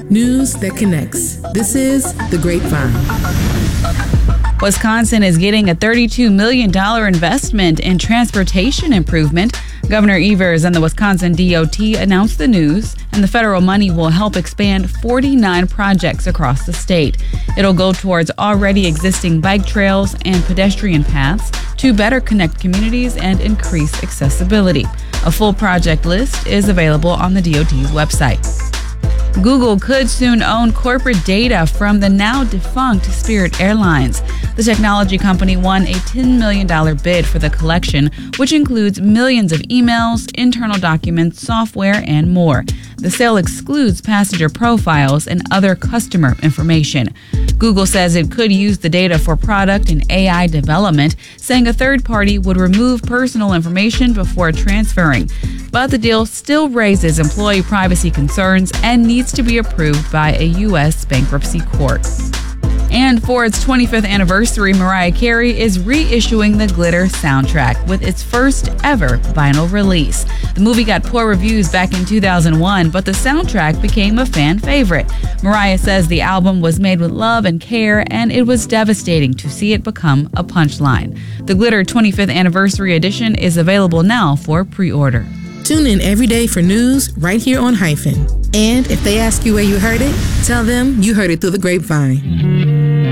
News that connects. This is The Grapevine. Wisconsin is getting a $32 million investment in transportation improvement. Governor Evers and the Wisconsin DOT announced the news, and the federal money will help expand 49 projects across the state. It'll go towards already existing bike trails and pedestrian paths to better connect communities and increase accessibility. A full project list is available on the DOT's website. Google could soon own corporate data from the now defunct Spirit Airlines. The technology company won a $10 million bid for the collection, which includes millions of emails, internal documents, software, and more. The sale excludes passenger profiles and other customer information. Google says it could use the data for product and AI development, saying a third party would remove personal information before transferring. But the deal still raises employee privacy concerns and needs to be approved by a U.S. bankruptcy court. And for its 25th anniversary, Mariah Carey is reissuing the Glitter soundtrack with its first ever vinyl release. The movie got poor reviews back in 2001, but the soundtrack became a fan favorite. Mariah says the album was made with love and care, and it was devastating to see it become a punchline. The Glitter 25th anniversary edition is available now for pre-order. Tune in every day for news right here on Hyphen. And if they ask you where you heard it, tell them you heard it through the grapevine.